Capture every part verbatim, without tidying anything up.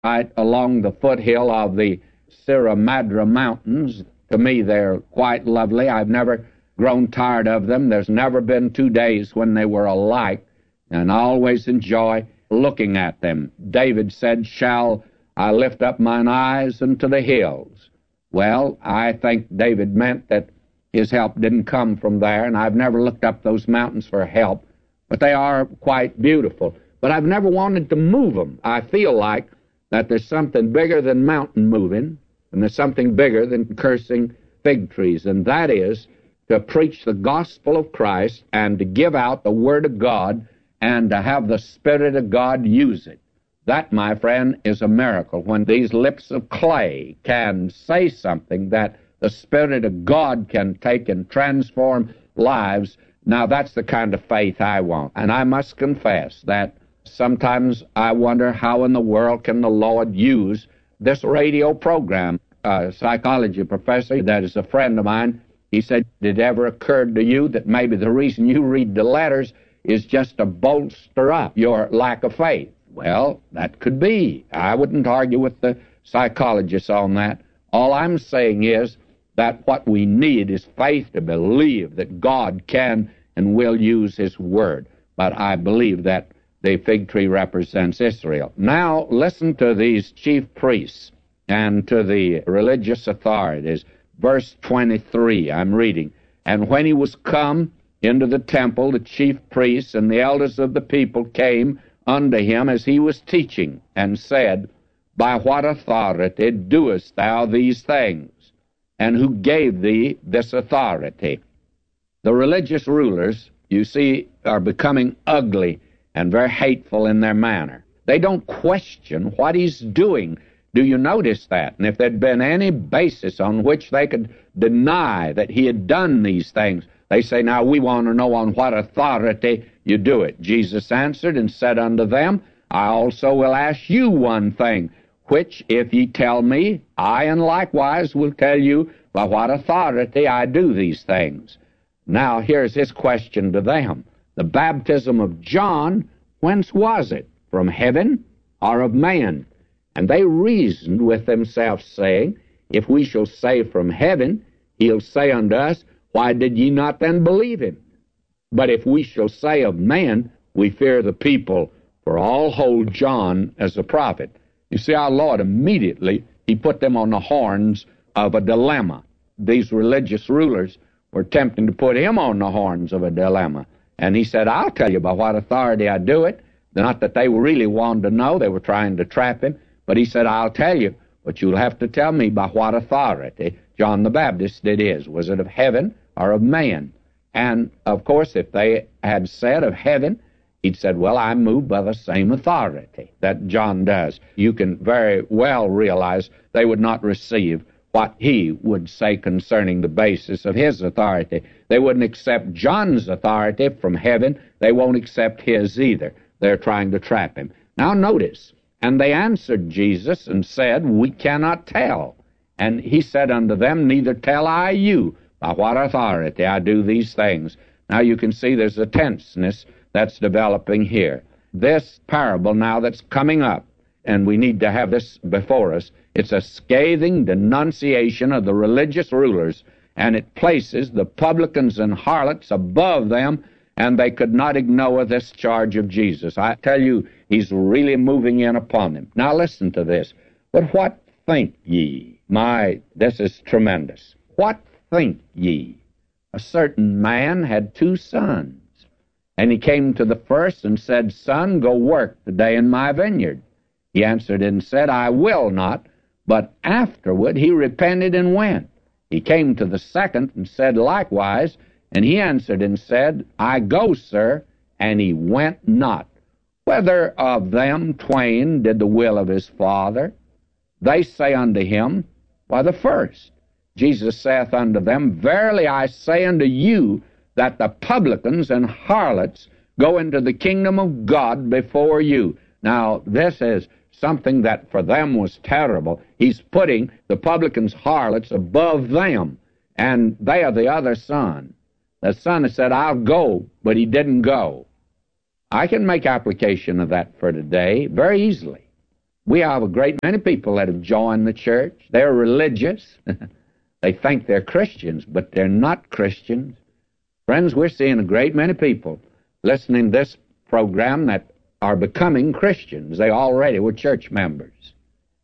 right along the foothill of the Sierra Madre Mountains. To me, they're quite lovely. I've never grown tired of them. There's never been two days when they were alike, and I always enjoy looking at them. David said, "Shall I lift up mine eyes unto the hills?" Well, I think David meant that his help didn't come from there, and I've never looked up those mountains for help, but they are quite beautiful. But I've never wanted to move them. I feel like that there's something bigger than mountain moving, and there's something bigger than cursing fig trees, and that is to preach the gospel of Christ and to give out the Word of God and to have the Spirit of God use it. That, my friend, is a miracle. When these lips of clay can say something that the Spirit of God can take and transform lives, now that's the kind of faith I want. And I must confess that sometimes I wonder how in the world can the Lord use this radio program. A psychology professor that is a friend of mine, he said, "Did it ever occur to you that maybe the reason you read the letters is just to bolster up your lack of faith?" Well, that could be. I wouldn't argue with the psychologists on that. All I'm saying is that what we need is faith to believe that God can and will use His Word. But I believe that the fig tree represents Israel. Now, listen to these chief priests and to the religious authorities. Verse twenty-three, I'm reading. "And when he was come into the temple, the chief priests and the elders of the people came unto him as he was teaching, and said, By what authority doest thou these things? And who gave thee this authority?" The religious rulers, you see, are becoming ugly and very hateful in their manner. They don't question what he's doing. Do you notice that? And if there'd been any basis on which they could deny that he had done these things, they say, "Now we want to know on what authority you do it." Jesus answered and said unto them, "I also will ask you one thing, which if ye tell me, I and likewise will tell you by what authority I do these things." Now here's his question to them. The baptism of John, whence was it? From heaven or of man? And they reasoned with themselves, saying, If we shall say from heaven, he'll say unto us, Why did ye not then believe him? But if we shall say of man, we fear the people, for all hold John as a prophet. You see, our Lord immediately, he put them on the horns of a dilemma. These religious rulers were tempting to put him on the horns of a dilemma. And he said, "I'll tell you by what authority I do it." Not that they really wanted to know. They were trying to trap him. But he said, "I'll tell you, but you'll have to tell me by what authority John the Baptist did his. Was it of heaven or of man?" And, of course, if they had said of heaven, he'd said, "Well, I'm moved by the same authority that John does." You can very well realize they would not receive what he would say concerning the basis of his authority. They wouldn't accept John's authority from heaven. They won't accept his either. They're trying to trap him. Now notice, "And they answered Jesus and said, We cannot tell. And he said unto them, Neither tell I you by what authority I do these things." Now you can see there's a tenseness that's developing here. This parable now that's coming up, and we need to have this before us, it's a scathing denunciation of the religious rulers, and it places the publicans and harlots above them, and they could not ignore this charge of Jesus. I tell you, he's really moving in upon them. Now listen to this. "But what think ye?" My, this is tremendous. "What think ye? A certain man had two sons. And he came to the first and said, Son, go work today in my vineyard. He answered and said, I will not. But afterward he repented and went. He came to the second and said likewise, and he answered and said, I go, sir, and he went not. Whether of them twain did the will of his father? They say unto him, Why, the first. Jesus saith unto them, Verily I say unto you, that the publicans and harlots go into the kingdom of God before you. Now, this is something that for them was terrible. He's putting the publicans, harlots, above them, and they are the other son. The son has said, I'll go, but he didn't go. I can make application of that for today very easily. We have a great many people that have joined the church. They're religious. They think they're Christians, but they're not Christians. Friends, we're seeing a great many people listening to this program that are becoming Christians. They already were church members.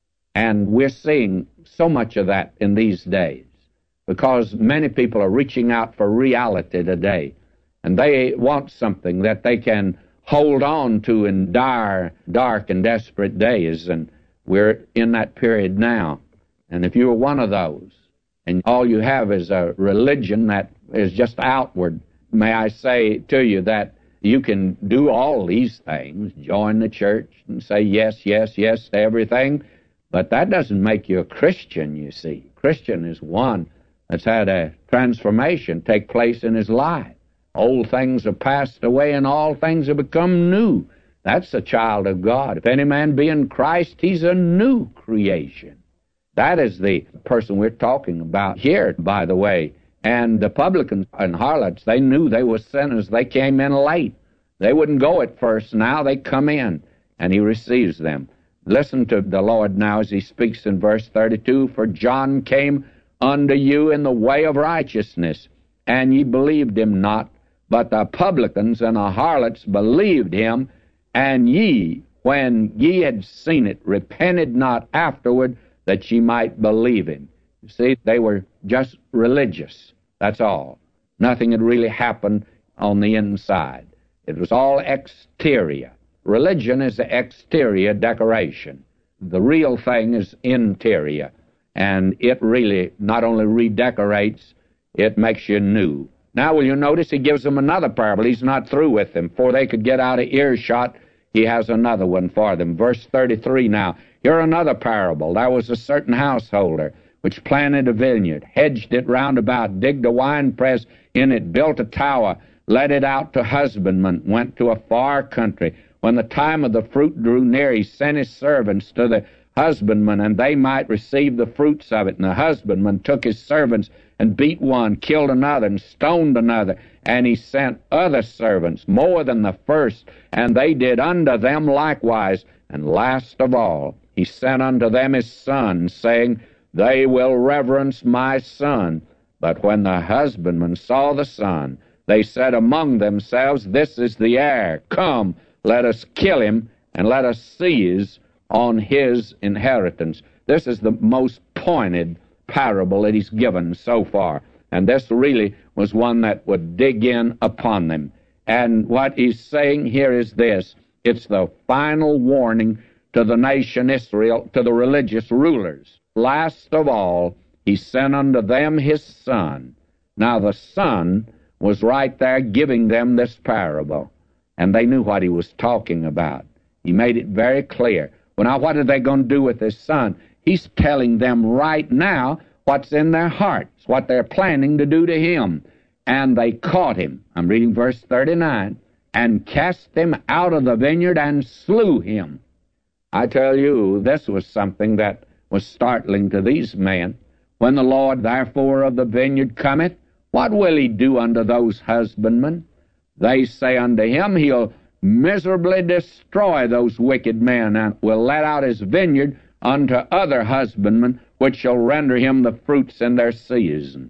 And we're seeing so much of that in these days because many people are reaching out for reality today. And they want something that they can hold on to in dire, dark, and desperate days. And we're in that period now. And if you're one of those, and all you have is a religion that is just outward, may I say to you that you can do all these things, join the church and say yes, yes, yes to everything, but that doesn't make you a Christian, you see. Christian is one that's had a transformation take place in his life. Old things are passed away and all things have become new. That's a child of God. If any man be in Christ, he's a new creation. That is the person we're talking about here, by the way. And the publicans and harlots, they knew they were sinners. They came in late. They wouldn't go at first. Now they come in, and he receives them. Listen to the Lord now as he speaks in verse thirty-two. For John came unto you in the way of righteousness, and ye believed him not. But the publicans and the harlots believed him, and ye, when ye had seen it, repented not afterward, that ye might believe him. You see, they were just religious. That's all. Nothing had really happened on the inside. It was all exterior. Religion is the exterior decoration. The real thing is interior. And it really not only redecorates, it makes you new. Now, will you notice he gives them another parable? He's not through with them. Before they could get out of earshot, he has another one for them. Verse thirty-three now. Here another parable. There was a certain householder which planted a vineyard, hedged it round about, digged a winepress in it, built a tower, let it out to husbandmen, went to a far country. When the time of the fruit drew near, he sent his servants to the husbandmen, and they might receive the fruits of it. And the husbandman took his servants and beat one, killed another, and stoned another. And he sent other servants, more than the first, and they did unto them likewise. And last of all, he sent unto them his son, saying, They will reverence my son. But when the husbandmen saw the son, they said among themselves, This is the heir. Come, let us kill him, and let us seize on his inheritance. This is the most pointed parable that he's given so far. And this really was one that would dig in upon them. And what he's saying here is this. It's the final warning to the nation Israel, to the religious rulers. Last of all, he sent unto them his son. Now the son was right there giving them this parable. And they knew what he was talking about. He made it very clear. Well, now what are they going to do with his son? He's telling them right now what's in their hearts, what they're planning to do to him. And they caught him. I'm reading verse thirty-nine. And cast him out of the vineyard and slew him. I tell you, this was something that was startling to these men. When the Lord, therefore, of the vineyard cometh, what will he do unto those husbandmen? They say unto him, He'll miserably destroy those wicked men, and will let out his vineyard unto other husbandmen, which shall render him the fruits in their seasons.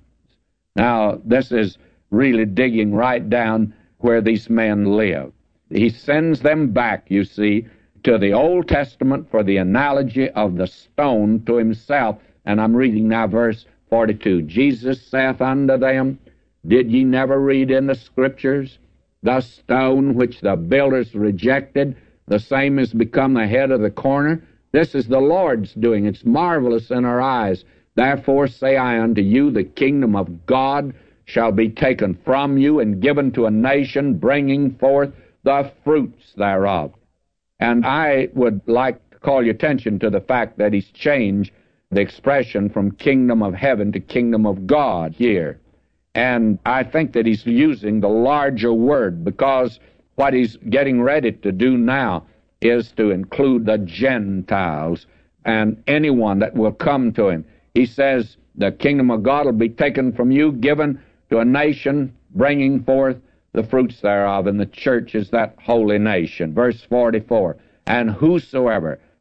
Now, this is really digging right down where these men live. He sends them back, you see, to the Old Testament for the analogy of the stone to himself. And I'm reading now verse forty-two. Jesus saith unto them, Did ye never read in the Scriptures, The stone which the builders rejected, the same is become the head of the corner? This is the Lord's doing. It's marvelous in our eyes. Therefore say I unto you, the kingdom of God shall be taken from you and given to a nation, bringing forth the fruits thereof. And I would like to call your attention to the fact that he's changed the expression from kingdom of heaven to kingdom of God here. And I think that he's using the larger word, because what he's getting ready to do now is to include the Gentiles and anyone that will come to him. He says the kingdom of God will be taken from you, given to a nation, bringing forth the fruits thereof, and the church is that holy nation. Verse forty-four, And whosoever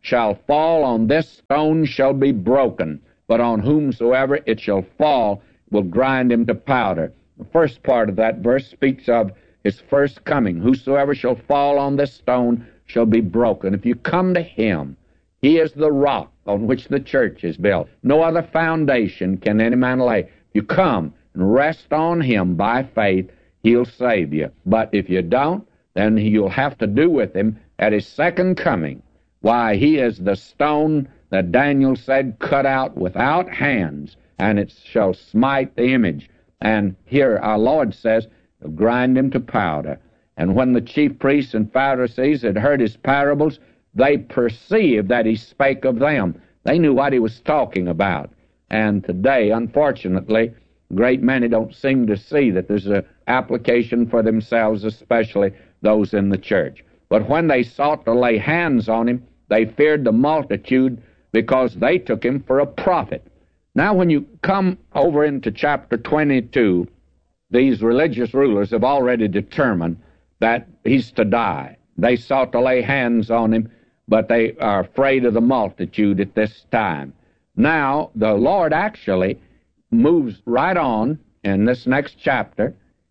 shall fall on this stone shall be broken, but on whomsoever it shall fall will grind him to powder. The first part of that verse speaks of his first coming. Whosoever shall fall on this stone shall be broken. If you come to him, he is the rock on which the church is built. No other foundation can any man lay. If you come and rest on him by faith, he'll save you. But if you don't, then you'll have to do with him at his second coming. Why, he is the stone that Daniel said cut out without hands, and it shall smite the image. And here our Lord says, grind him to powder. And when the chief priests and Pharisees had heard his parables, they perceived that he spake of them. They knew what he was talking about. And today, unfortunately, a great many don't seem to see that there's an application for themselves, especially those in the church. But when they sought to lay hands on him, they feared the multitude because they took him for a prophet. Now, when you come over into chapter twenty-two, these religious rulers have already determined that he's to die. They sought to lay hands on him, but they are afraid of the multitude at this time. Now, the Lord actually moves right on in this next chapter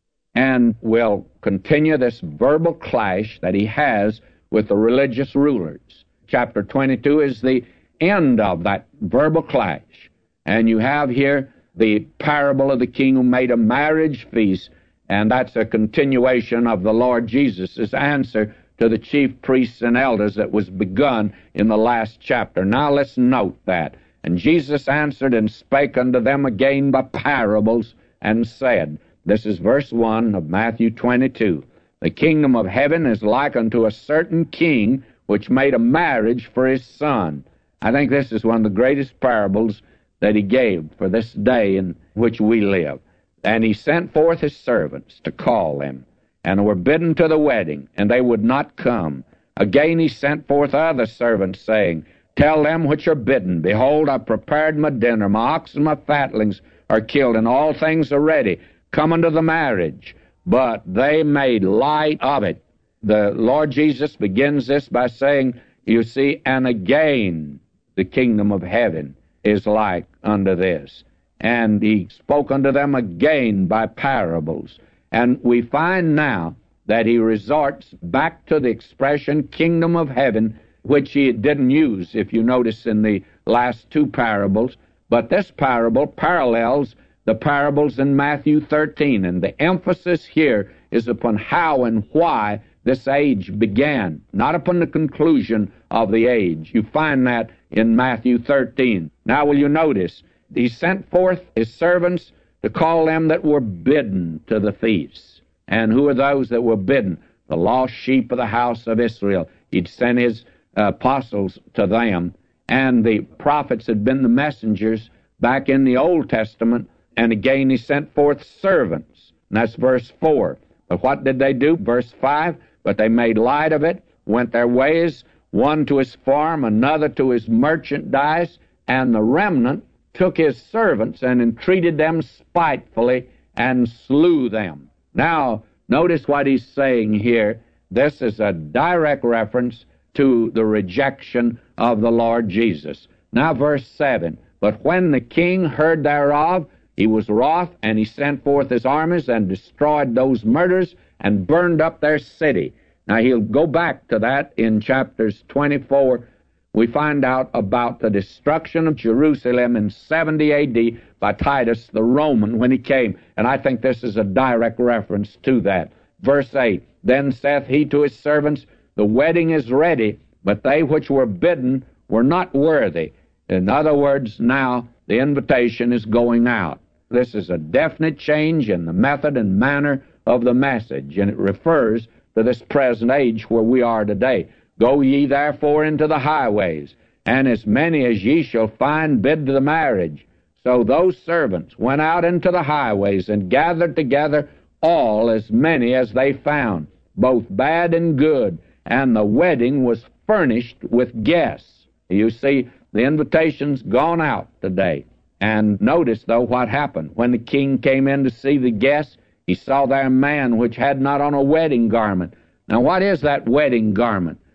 and will continue this verbal clash that he has with the religious rulers. Chapter twenty-two is the end of that verbal clash. And you have here the parable of the king who made a marriage feast, and that's a continuation of the Lord Jesus' answer to the chief priests and elders that was begun in the last chapter. Now let's note that. And Jesus answered and spake unto them again by parables, and said, this is verse one of Matthew twenty-two, the kingdom of heaven is like unto a certain king which made a marriage for his son. I think this is one of the greatest parables that he gave for this day in which we live. And he sent forth his servants to call them, and were bidden to the wedding, and they would not come. Again he sent forth other servants, saying, tell them which are bidden, behold, I prepared my dinner, my oxen and my fatlings are killed, and all things are ready. Come unto the marriage. But they made light of it. The Lord Jesus begins this by saying, you see, and again the kingdom of heaven is like unto this. And he spoke unto them again by parables. And we find now that he resorts back to the expression kingdom of heaven, which he didn't use, if you notice, in the last two parables. But this parable parallels the parables in Matthew thirteen, and the emphasis here is upon how and why this age began, not upon the conclusion of the age. You find that in Matthew thirteen. Now will you notice, he sent forth his servants to call them that were bidden to the feast. And who are those that were bidden? The lost sheep of the house of Israel. He'd sent his uh, apostles to them, and the prophets had been the messengers back in the Old Testament, and again he sent forth servants. And that's verse four. But what did they do? Verse five, but they made light of it, went their ways, one to his farm, another to his merchandise, and the remnant took his servants and entreated them spitefully and slew them. Now, notice what he's saying here. This is a direct reference to the rejection of the Lord Jesus. Now, verse seven, but when the king heard thereof, he was wroth, and he sent forth his armies and destroyed those murderers and burned up their city. Now, he'll go back to that in chapters twenty-four. We find out about the destruction of Jerusalem in seventy A D by Titus the Roman when he came. And I think this is a direct reference to that. Verse eight, then saith he to his servants, the wedding is ready, but they which were bidden were not worthy. In other words, now the invitation is going out. This is a definite change in the method and manner of the message, and it refers to this present age where we are today. Go ye therefore into the highways, and as many as ye shall find bid to the marriage. So those servants went out into the highways and gathered together all as many as they found, both bad and good, and the wedding was furnished with guests. You see, the invitation's gone out today. And notice, though, what happened. When the king came in to see the guests, he saw there a man which had not on a wedding garment. Now, what is that wedding garment?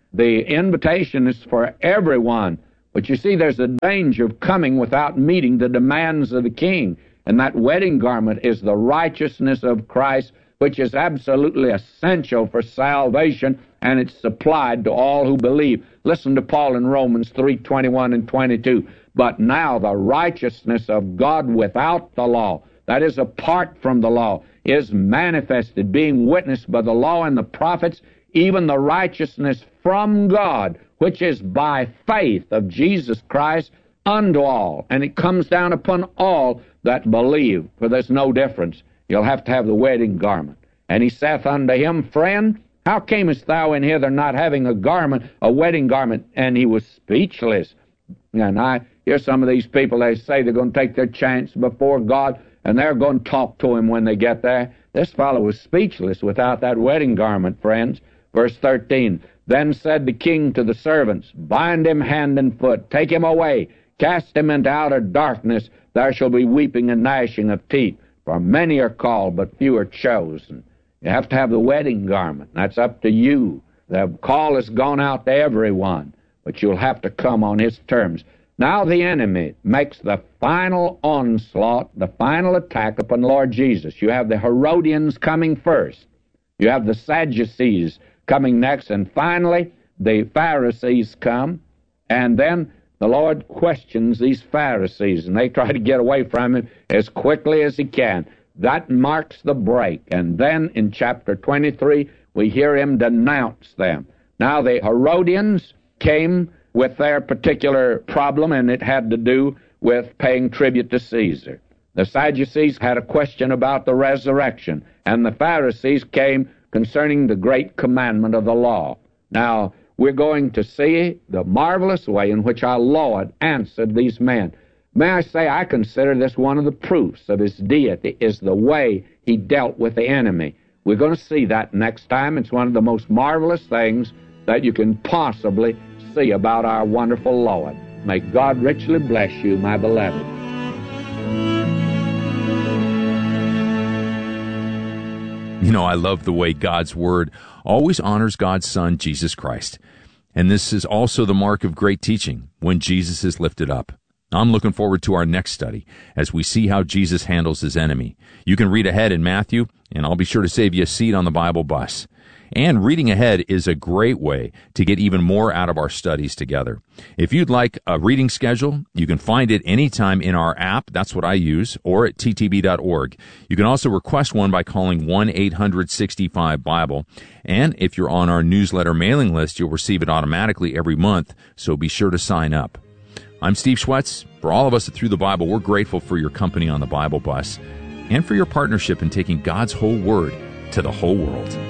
The invitation is for everyone. But you see, there's a danger of coming without meeting the demands of the King. And that wedding garment is the righteousness of Christ, which is absolutely essential for salvation, and it's supplied to all who believe. Listen to Paul in Romans three twenty-one and twenty-two. But now the righteousness of God without the law, that is apart from the law, is manifested, being witnessed by the law and the prophets, even the righteousness from God, which is by faith of Jesus Christ unto all. And it comes down upon all that believe, for there's no difference. You'll have to have the wedding garment. And he saith unto him, Friend, how camest thou in hither not having a garment, a wedding garment? And he was speechless. And I hear some of these people, they say they're going to take their chance before God, and they're going to talk to him when they get there. This fellow was speechless without that wedding garment, friends. Verse thirteen, Then said the king to the servants, Bind him hand and foot, take him away, cast him into outer darkness, there shall be weeping and gnashing of teeth. For many are called, but few are chosen. You have to have the wedding garment. That's up to you. The call has gone out to everyone, but you'll have to come on his terms. Now the enemy makes the final onslaught, the final attack upon Lord Jesus. You have the Herodians coming first. You have the Sadducees coming next, and finally the Pharisees come, and then the Lord questions these Pharisees, and they try to get away from him as quickly as he can. That marks the break. And then in chapter twenty-three, we hear him denounce them. Now the Herodians came with their particular problem, and it had to do with paying tribute to Caesar. The Sadducees had a question about the resurrection, and the Pharisees came concerning the great commandment of the law. Now, we're going to see the marvelous way in which our Lord answered these men. May I say, I consider this one of the proofs of his deity, is the way he dealt with the enemy. We're going to see that next time. It's one of the most marvelous things that you can possibly see about our wonderful Lord. May God richly bless you, my beloved. You know, I love the way God's Word always honors God's Son, Jesus Christ. And this is also the mark of great teaching, when Jesus is lifted up. I'm looking forward to our next study as we see how Jesus handles his enemy. You can read ahead in Matthew, and I'll be sure to save you a seat on the Bible bus. And reading ahead is a great way to get even more out of our studies together. If you'd like a reading schedule, you can find it anytime in our app. That's what I use, or at t t b dot org. You can also request one by calling one eight hundred sixty-five Bible. And if you're on our newsletter mailing list, you'll receive it automatically every month, so be sure to sign up. I'm Steve Schwetz. For all of us at Through the Bible, we're grateful for your company on the Bible bus and for your partnership in taking God's whole Word to the whole world.